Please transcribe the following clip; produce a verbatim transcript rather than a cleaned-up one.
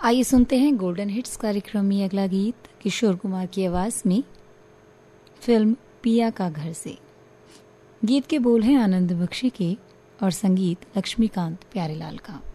आइए सुनते हैं गोल्डन हिट्स कार्यक्रम में अगला गीत किशोर कुमार की आवाज में, फिल्म पिया का घर से। गीत के बोल हैं आनंद बख्शी के और संगीत लक्ष्मीकांत प्यारेलाल का।